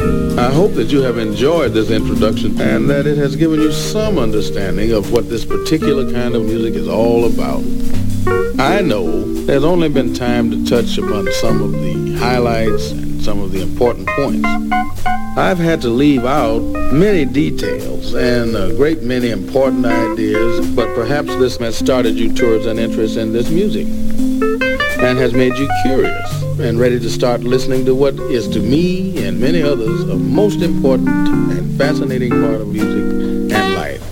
I hope that you have enjoyed this introduction and that it has given you some understanding of what this particular kind of music is all about. I know there's only been time to touch upon some of the highlights and some of the important points. I've had to leave out many details and a great many important ideas, but perhaps this has started you towards an interest in this music and has made you curious and ready to start listening to what is to me and many others a most important and fascinating part of music and life.